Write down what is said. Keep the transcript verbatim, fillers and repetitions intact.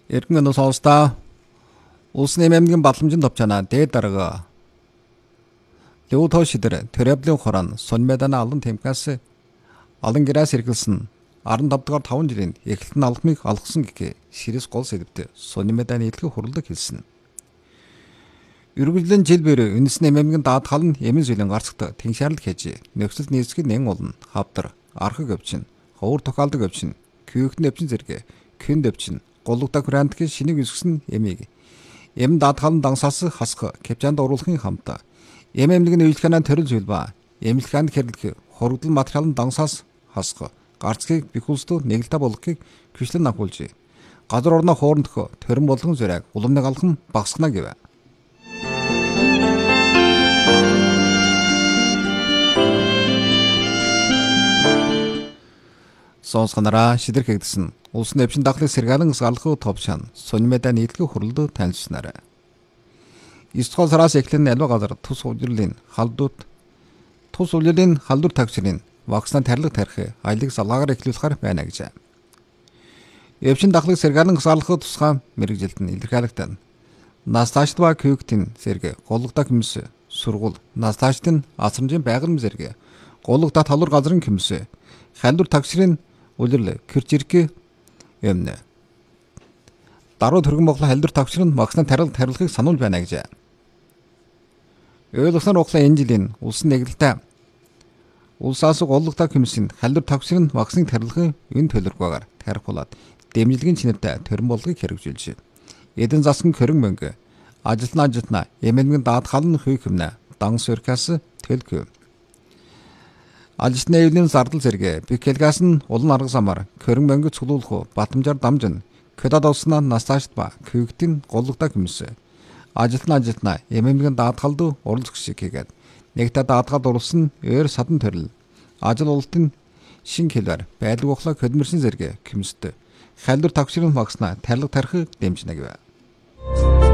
Эргэн сонсдоо улс нэмэмгийн батламжийн товчана дээд дарга Лео тошидэр төрөблийн хорон сонмедана алан темкас алан гэрээс эргэлсэн арван тавд дугаар таван жилийн эхлэлтэн алхмыг алгасан гэхээ ширэс гол сэдвтэ сонмеданы илтгэх хурлаг хэлсэн. Үргэлжлэн жил бэр үндэс нэмэмгийн даатгал нь эмэн зүйлэн гарцагт тэншаарлаг хийж нөхцөл нийцгийг нэн олон хавдар архаг өвчин ховор тохиолдог өвчин күйхтэн өвчин зэрэг күнд өвчин голлогта грантгийн шинийг үсгсэн эмийг эм даатгалан дансаас хасах кепчанд оруулахын хамтаа эм эмнэлгийн үйлчлэгэн төрөл зүйл ба эмнэлгэнд хэрэглэх хоригдол материалын дансаас хасах гарцгийг бихүүлсдөө нэгэлтэ болгохыг хүчлэн агуулж газар орны хоорондох төрөн болгон зэрэг уламныг алхан багасгана гэв. Сонсгонараа шидэр хэгдсэн улс нэвшин дахлыг сэргэлэн салхуу товчан сонмеда нийтлэг хурлд танилцснараа. Истгол сараас эхлэн альва газар тус улирлын халдууд тус улирлын халдвар тагчрын вакцинан тарилга тарих аялыг салгаагаар эхлүүлэхээр байна гэж. Эвчин дахлыг сэргэлэн салхуу тусгай мэрэгжилд нь илэрхийлэгтэн насташд ба күйктийн зэрэг голлогдох хүмүүс сургууль насташд нь асрамжийн байгаль зэрэг голлогдох талвар газрын хүмүүс халдвар тагчрын улирлээ кэрчирк эмнэ даруй төргөн боглоо халдвар тагчрын вакцинан тарилга тарилгыг сануул байна гэж. Ойлгосноор углаа энэ жилийн улс нэгэлэлтэй улсаас голлогдох хүмүүсийн халдвар тагчрын вакциныг тарилгын энэ төлөвлөгөөр тарих болоод дэмжлэгийн чинэртэй төрөн болгыг хэрэгжүүлж эдэн засгийн хөрөнгө мөнгө ажилтны ажилтнаа эмнэлгийн даатгалын хүйх хэмнэ дан сөркас төлөв. Ажилтны эвлэлийн зардал зэрэг бикэлгаас нь улан арга замаар хөрөнгө мөнгө цуглуулах батамжаар дамжин кодад олсноо насташд ба күйгтийн голлогдох хүмүүс ажилтны ажилтнаа эмнэлгийн даатгалд оролцох шиг хийгээд нэгтээ даатгалд оруулсан өөр садан төрөл ажил ололтын шин хэлээр байлг ухлаа кодмерсэн зэрэг хүмүүстэй халдвар тагшрын вакцина тарилга тарих дэмжнэ гэв.